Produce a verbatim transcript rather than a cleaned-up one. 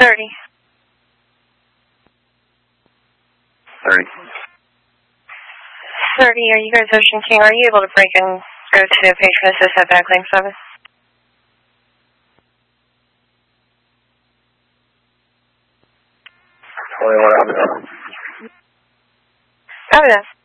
thirty. thirty. thirty, are you guys Ocean King? Are you able to break and go to the patron assist at that claim service? twenty-one Avenue. Avenue.